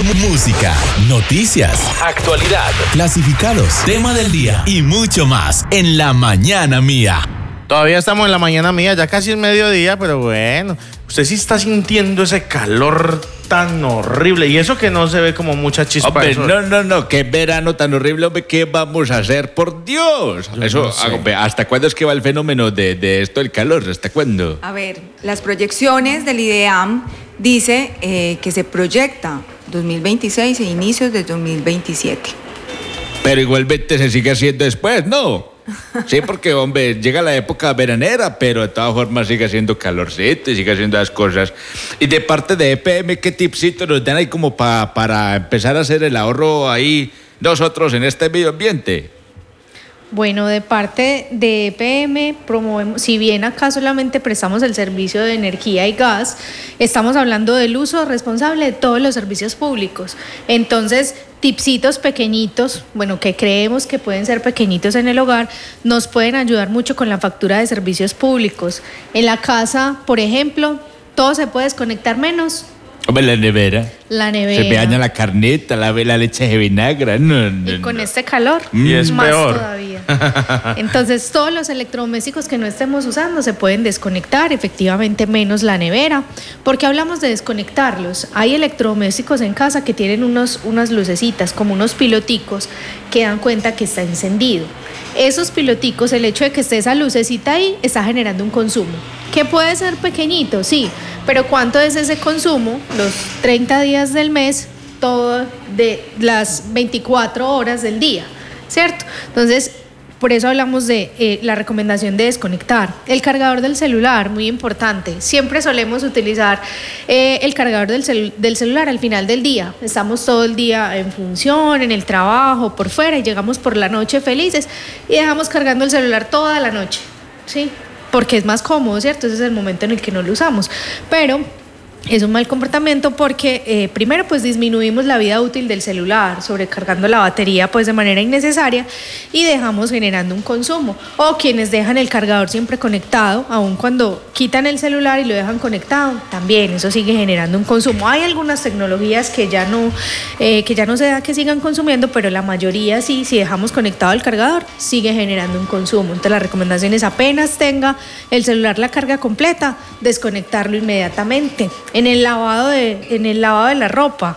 Música, noticias, actualidad, clasificados, tema del día y mucho más en La Mañana Mía. Todavía estamos en La Mañana Mía, ya casi es mediodía, pero bueno, usted sí está sintiendo ese calor tan horrible y eso que no se ve como mucha chispa. Hombre, no, qué verano tan horrible, hombre, ¿qué vamos a hacer? ¡Por Dios! Yo Eso, no sé. hombre, ¿hasta cuándo es que va el fenómeno de esto del calor? ¿Hasta cuándo? A ver, las proyecciones del IDEAM dice que se proyecta 2026 e inicios de 2027. Pero igualmente se sigue haciendo después, ¿no? Sí, porque, hombre, llega la época veranera, pero de todas formas sigue haciendo calorcito y sigue haciendo las cosas. Y de parte de EPM, ¿qué tipsito nos dan ahí como para empezar a hacer el ahorro ahí nosotros en este medio ambiente? Bueno, de parte de EPM promovemos, si bien acá solamente prestamos el servicio de energía y gas, estamos hablando del uso responsable de todos los servicios públicos. Entonces, tipsitos pequeñitos, bueno, que creemos que pueden ser pequeñitos en el hogar, nos pueden ayudar mucho con la factura de servicios públicos. En la casa, por ejemplo, todo se puede desconectar menos Hombre, la nevera. la nevera. Se me daña la carnita, la leche de vinagre. No, Y con no. este calor, Y es más peor. todavía. Entonces, todos los electrodomésticos que no estemos usando se pueden desconectar, efectivamente menos la nevera. ¿Por qué hablamos de desconectarlos? Hay electrodomésticos en casa que tienen unas lucecitas, como unos piloticos, que dan cuenta que está encendido. Esos piloticos, el hecho de que esté esa lucecita ahí, está generando un consumo. Que puede ser pequeñito, sí, pero ¿cuánto es ese consumo? Los 30 días del mes, todo de las 24 horas del día, ¿cierto? Entonces, por eso hablamos de la recomendación de desconectar. El cargador del celular, muy importante. Siempre solemos utilizar el cargador del celular al final del día. Estamos todo el día en función, en el trabajo, por fuera, y llegamos por la noche felices y dejamos cargando el celular toda la noche, ¿sí? Porque es más cómodo, ¿cierto? Ese es el momento en el que no lo usamos. Pero es un mal comportamiento porque primero pues disminuimos la vida útil del celular, sobrecargando la batería pues de manera innecesaria y dejamos generando un consumo. O quienes dejan el cargador siempre conectado, aun cuando quitan el celular y lo dejan conectado, también eso sigue generando un consumo. Hay algunas tecnologías que ya no se da que sigan consumiendo, pero la mayoría sí, si dejamos conectado el cargador, sigue generando un consumo. Entonces la recomendación es apenas tenga el celular la carga completa, desconectarlo inmediatamente. En el lavado de la ropa,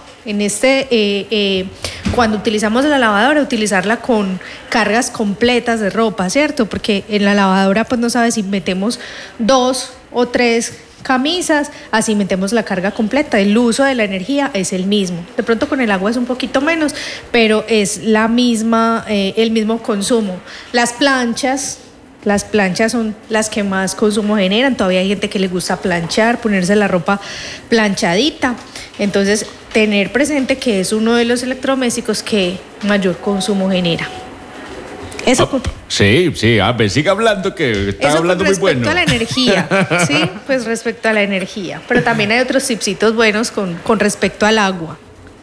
cuando utilizamos la lavadora, utilizarla con cargas completas de ropa, ¿cierto? Porque en la lavadora pues no sabe si metemos 2 o 3 camisas, así metemos la carga completa. El uso de la energía es el mismo. De pronto con el agua es un poquito menos, pero es el mismo consumo. Las planchas son las que más consumo generan. Todavía hay gente que le gusta planchar, ponerse la ropa planchadita. Entonces, tener presente que es uno de los electrodomésticos que mayor consumo genera. Eso Sí, siga hablando, que está eso hablando muy bueno. respecto a la energía, ¿sí? Pues respecto a la energía. Pero también hay otros tipsitos buenos con respecto al agua.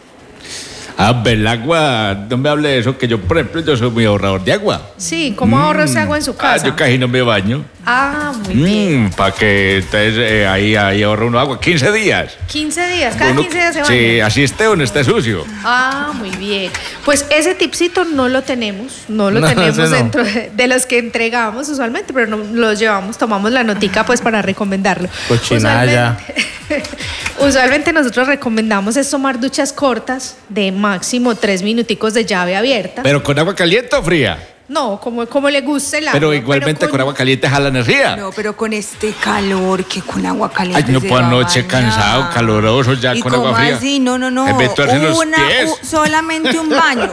El agua, no me hable de eso, que yo, por ejemplo, yo soy muy ahorrador de agua. Sí, ¿cómo ahorra ese agua en su casa? Yo casi no me baño. Muy bien. Para que entonces ahí ahorra uno agua. 15 días. 15 días, cada 15 días se baña. Sí, así esté o no esté sucio. Muy bien. Pues ese tipcito no lo tenemos ese no. dentro de los que entregamos usualmente, pero no los llevamos, tomamos la notica pues para recomendarlo. Cochinalla. Usualmente nosotros recomendamos es tomar duchas cortas de máximo 3 minuticos de llave abierta. ¿Pero con agua caliente o fría? No, como le guste el agua. Pero igualmente con agua caliente jala energía. No, pero con este calor que con agua caliente. Ay, no se puedo va a anoche bañar. cansado, caloroso, ya ¿Y con cómo agua fría. así? No. Me meto en los pies. Solamente un baño.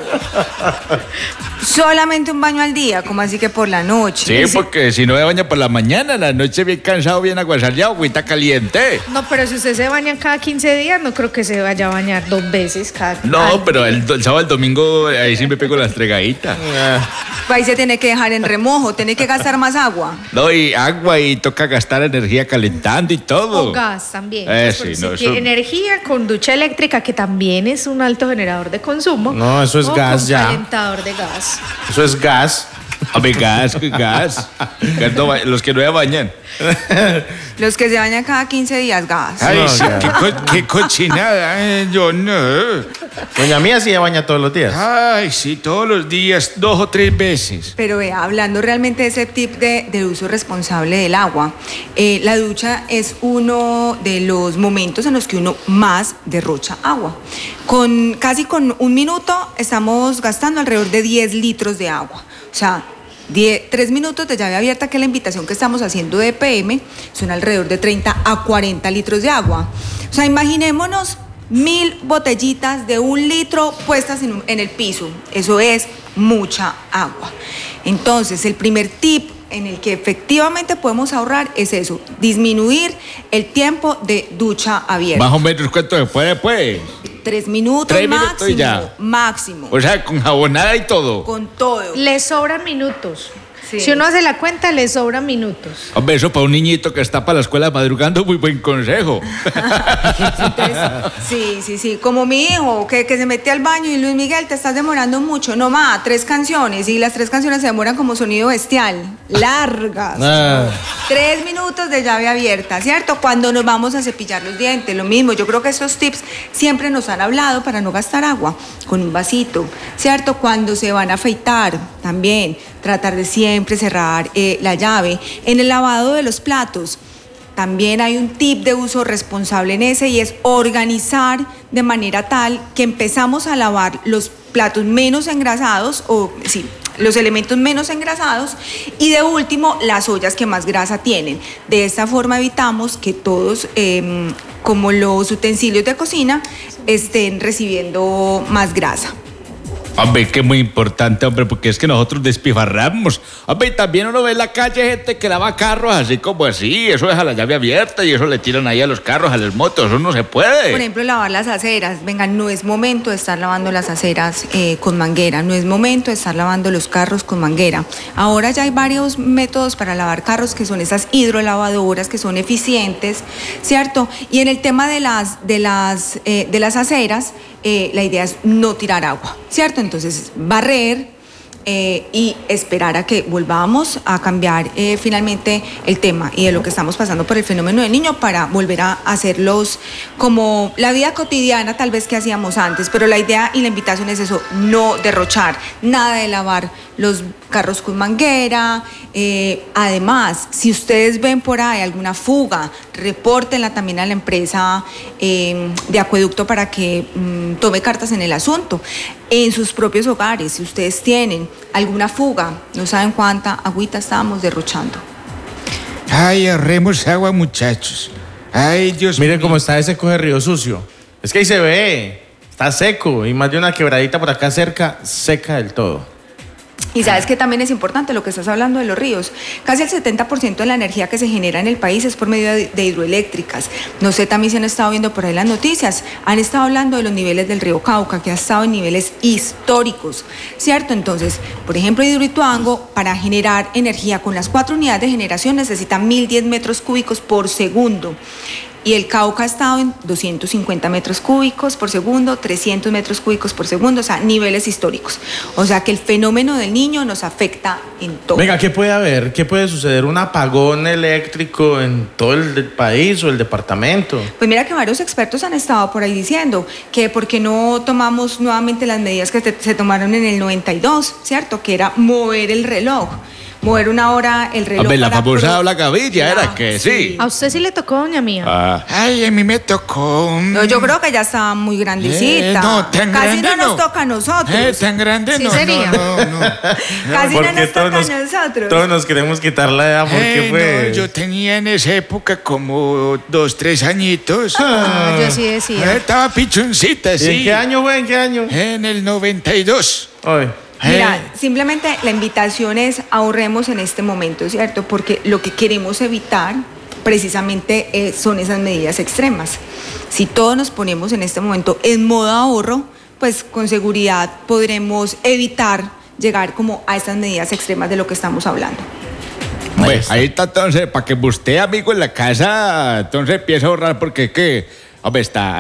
Solamente un baño al día, como así que por la noche. Sí, porque si no me baña por la mañana, la noche bien cansado, bien aguasaleado, agüita caliente. No, pero si usted se baña cada 15 días, no creo que se vaya a bañar 2 veces cada. No, pero el sábado, el domingo, ahí sí me pego la estregadita. Ahí se tiene que dejar en remojo, tiene que gastar más agua. No, y agua y toca gastar energía calentando y todo. O gas también. Sí, Pues, no, si tiene energía con ducha eléctrica, que también es un alto generador de consumo. No, eso es o gas con ya. calentador de gas. Eso es gas. Hombre, gas. Gas los que no se bañan. Los que se bañan cada 15 días, gas. Ay, No, sí, ya. qué cochinada. Yo no. Doña Mía sí se baña todos los días. Ay, sí, todos los días, 2 o 3 veces. Pero vea, hablando realmente de ese tip de uso responsable del agua, la ducha es uno de los momentos en los que uno más derrocha agua. Casi con 1 minuto estamos gastando alrededor de 10 litros de agua. O sea, 3 minutos de llave abierta, que es la invitación que estamos haciendo de EPM, son alrededor de 30 a 40 litros de agua. O sea, imaginémonos 1000 botellitas de 1 litro puestas en el piso. Eso es mucha agua. Entonces, el primer tip en el que efectivamente podemos ahorrar es eso, disminuir el tiempo de ducha abierta. Más o menos, ¿cuánto se puede, pues? 3 minutos, 3 minutos máximo, y ya. Máximo. O sea, con jabonada y todo. Con todo. Le sobran minutos. Sí. Si uno hace la cuenta, le sobran minutos. Hombre, eso para un niñito que está para la escuela madrugando, muy buen consejo. Entonces, sí. Como mi hijo, que se mete al baño y Luis Miguel, te estás demorando mucho. No más, 3 canciones. Y las 3 canciones se demoran como sonido bestial. Largas. 3 minutos de llave abierta, ¿cierto? Cuando nos vamos a cepillar los dientes, lo mismo. Yo creo que estos tips siempre nos han hablado para no gastar agua. Con un vasito, ¿cierto? Cuando se van a afeitar, también. Tratar de siempre cerrar la llave. En el lavado de los platos, también hay un tip de uso responsable en ese, y es organizar de manera tal que empezamos a lavar los platos menos engrasados, los elementos menos engrasados, y de último las ollas que más grasa tienen. De esta forma evitamos que todos, como los utensilios de cocina, estén recibiendo más grasa. Hombre, que es muy importante, hombre, porque es que nosotros despifarramos. Hombre, y también uno ve en la calle gente que lava carros así como así, eso deja la llave abierta y eso le tiran ahí a los carros, a las motos, eso no se puede. Por ejemplo, lavar las aceras. Venga, no es momento de estar lavando las aceras con manguera, no es momento de estar lavando los carros con manguera. Ahora ya hay varios métodos para lavar carros, que son esas hidrolavadoras, que son eficientes, ¿cierto? Y en el tema de las aceras, la idea es no tirar agua, ¿cierto? Entonces, barrer y esperar a que volvamos a cambiar finalmente el tema y de lo que estamos pasando por el fenómeno del niño, para volver a hacerlos como la vida cotidiana tal vez que hacíamos antes. Pero la idea y la invitación es eso, no derrochar, nada de lavar los carros con manguera. Además, si ustedes ven por ahí alguna fuga, repórtenla también a la empresa de acueducto para que tome cartas en el asunto. En sus propios hogares, si ustedes tienen alguna fuga, no saben cuánta agüita estábamos derrochando. Ay, ahorremos agua, muchachos. Ay, Dios mío. Miren cómo está ese coge río sucio. Es que ahí se ve, está seco, y más de una quebradita por acá cerca, seca del todo. Y sabes que también es importante lo que estás hablando de los ríos. Casi el 70% de la energía que se genera en el país es por medio de hidroeléctricas. No sé también si han estado viendo por ahí las noticias. Han estado hablando de los niveles del río Cauca, que ha estado en niveles históricos, ¿cierto? Entonces, por ejemplo, Hidroituango, para generar energía con las 4 unidades de generación, necesita 1010 metros cúbicos por segundo. Y el Cauca ha estado en 250 metros cúbicos por segundo, 300 metros cúbicos por segundo, o sea, niveles históricos. O sea, que el fenómeno del niño nos afecta en todo. Venga, ¿qué puede haber? ¿Qué puede suceder? ¿Un apagón eléctrico en todo el país o el departamento? Pues mira que varios expertos han estado por ahí diciendo que por qué no tomamos nuevamente las medidas que se tomaron en el 92, ¿cierto? Que era mover el reloj. Mover 1 hora el reloj. Hombre, la famosa la gavilla, era que sí. ¿A usted sí le tocó, doña Mía? Ay, a mí me tocó. No, yo creo que ya estaba muy grandecita. No, tan Casi grande no nos toca a nosotros. Tan grande Sí no. sería. No. Casi no Porque nos toca a nosotros. todos nos queremos quitar la edad, porque pues... No, yo tenía en esa época como 2, 3 añitos. Yo sí decía. Estaba pichoncita, ¿Y sí. en qué año fue? ¿En qué año? En el 92. Ay. Mira, simplemente la invitación es ahorremos en este momento, ¿cierto? Porque lo que queremos evitar precisamente son esas medidas extremas. Si todos nos ponemos en este momento en modo ahorro, pues con seguridad podremos evitar llegar como a estas medidas extremas de lo que estamos hablando. Pues ahí está, entonces, para que usted, amigo, en la casa, entonces empiece a ahorrar, porque ¿qué? Hombre,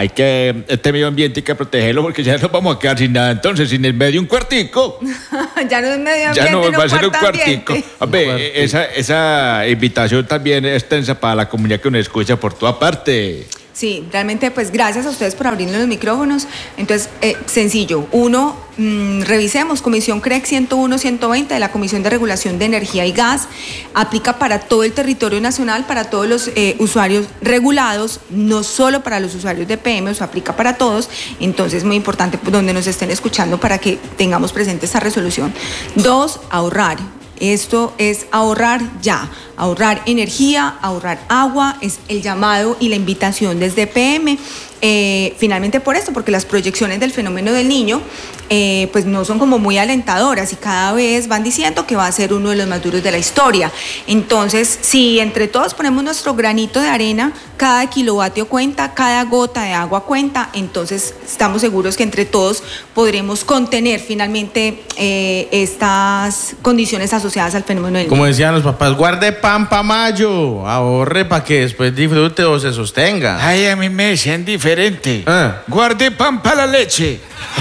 este medio ambiente hay que protegerlo, porque ya nos vamos a quedar sin nada, entonces, sin el medio un cuartico. Ya no es medio ambiente, Ya no va a ser un cuarto cuartico. Hombre, esa invitación también es extensa para la comunidad que nos escucha por toda parte. Sí, realmente pues gracias a ustedes por abrirnos los micrófonos. Entonces, sencillo. Uno, revisemos Comisión CREC 101-120 de la Comisión de Regulación de Energía y Gas. Aplica para todo el territorio nacional, para todos los usuarios regulados, no solo para los usuarios de EPM, o sea, aplica para todos. Entonces, muy importante donde nos estén escuchando para que tengamos presente esta resolución. 2, ahorrar. Esto es ahorrar ya, ahorrar energía, ahorrar agua, es el llamado y la invitación desde EPM. Finalmente por esto, porque las proyecciones del fenómeno del Niño pues no son como muy alentadoras y cada vez van diciendo que va a ser uno de los más duros de la historia. Entonces, si entre todos ponemos nuestro granito de arena, cada kilovatio cuenta, cada gota de agua cuenta, entonces estamos seguros que entre todos podremos contener finalmente estas condiciones asociadas al fenómeno del Niño. Como decían los papás, guarde pan pa' mayo, ahorre para que después disfrute o se sostenga. Ay, a mí me decían diferente. Guarde pan para la leche.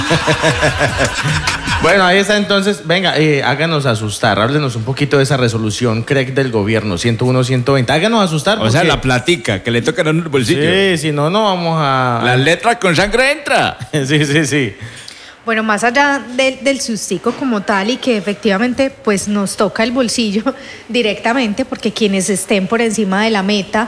Bueno, ahí está entonces. Venga, háganos asustar. Háblenos un poquito de esa resolución CREC del gobierno 101-120. Háganos asustar. O sea, la platica que le tocan en el bolsillo. Sí, si no, no vamos a... La letra con sangre entra. Sí. Bueno, más allá del sustico como tal y que efectivamente pues nos toca el bolsillo directamente, porque quienes estén por encima de la meta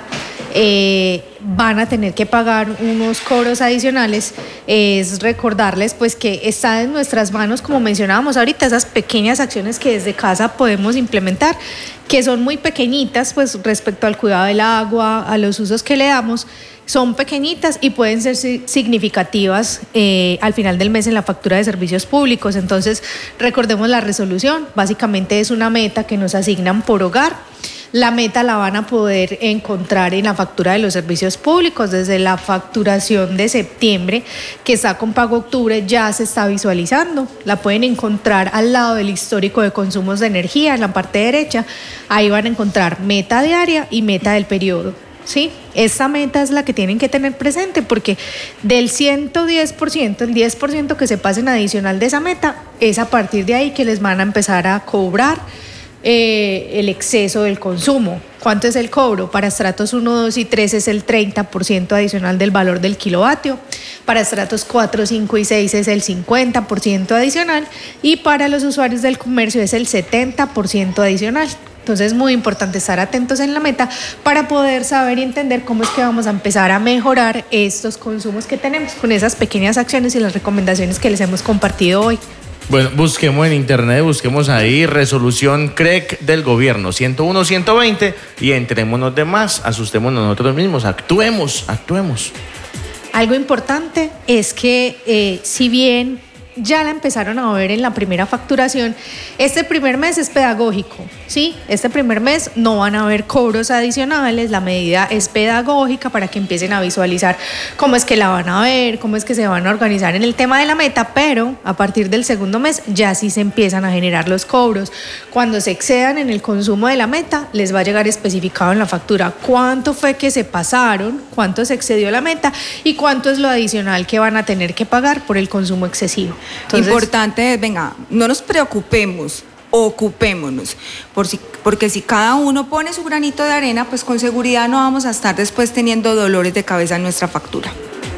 van a tener que pagar unos cobros adicionales, es recordarles pues que está en nuestras manos, como mencionábamos ahorita, esas pequeñas acciones que desde casa podemos implementar, que son muy pequeñitas pues respecto al cuidado del agua, a los usos que le damos. Son pequeñitas y pueden ser significativas al final del mes en la factura de servicios públicos. Entonces, recordemos la resolución. Básicamente es una meta que nos asignan por hogar. La meta la van a poder encontrar en la factura de los servicios públicos. Desde la facturación de septiembre, que está con pago octubre, ya se está visualizando. La pueden encontrar al lado del histórico de consumos de energía, en la parte derecha. Ahí van a encontrar meta diaria y meta del periodo. Sí, esta meta es la que tienen que tener presente, porque del 110%, el 10% que se pasen adicional de esa meta, es a partir de ahí que les van a empezar a cobrar el exceso del consumo. ¿Cuánto es el cobro? Para estratos 1, 2 y 3 es el 30% adicional del valor del kilovatio, para estratos 4, 5 y 6 es el 50% adicional y para los usuarios del comercio es el 70% adicional. Entonces es muy importante estar atentos en la meta para poder saber y entender cómo es que vamos a empezar a mejorar estos consumos que tenemos con esas pequeñas acciones y las recomendaciones que les hemos compartido hoy. Bueno, busquemos en internet, busquemos ahí resolución CREC del gobierno 101-120 y entrémonos de más, asustémonos nosotros mismos, actuemos. Algo importante es que si bien ya la empezaron a ver en la primera facturación, este primer mes es pedagógico, ¿sí? Este primer mes no van a haber cobros adicionales, la medida es pedagógica para que empiecen a visualizar cómo es que la van a ver, cómo es que se van a organizar en el tema de la meta, pero a partir del segundo mes ya sí se empiezan a generar los cobros. Cuando se excedan en el consumo de la meta, les va a llegar especificado en la factura cuánto fue que se pasaron, cuánto se excedió la meta y cuánto es lo adicional que van a tener que pagar por el consumo excesivo. Entonces, importante es, venga, no nos preocupemos, ocupémonos, porque si cada uno pone su granito de arena, pues con seguridad no vamos a estar después teniendo dolores de cabeza en nuestra factura.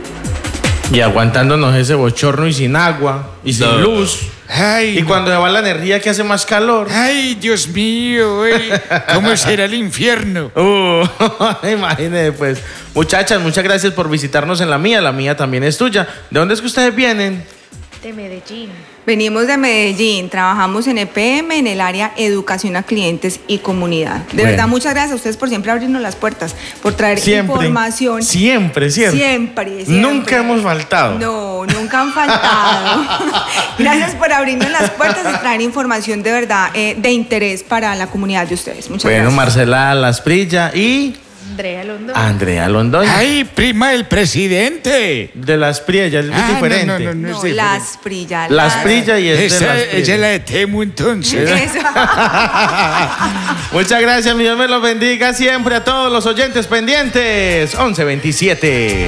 Y aguantándonos ese bochorno y sin agua y sin luz. Ay, y cuando se va la energía que hace más calor. Ay, Dios mío, ¿cómo será el infierno? Imagínese pues. Muchachas, muchas gracias por visitarnos en la mía también es tuya. ¿De dónde es que ustedes vienen? de Medellín. Venimos de Medellín, trabajamos en EPM, en el área educación a clientes y comunidad. De verdad, muchas gracias a ustedes por siempre abrirnos las puertas, por traer información. Siempre. Siempre. Nunca hemos faltado. No, nunca han faltado. Gracias por abrirnos las puertas y traer información de verdad de interés para la comunidad de ustedes. Muchas gracias. Bueno, Marcela Lasprilla y... Andrea Londoño. ¡Ay, prima del presidente! De Lasprilla, ya es muy diferente. No, Lasprilla. Lasprilla y es de Lasprilla. Ella es la de Temu, entonces. Muchas gracias, mi Dios me los bendiga siempre a todos los oyentes pendientes. 11:27.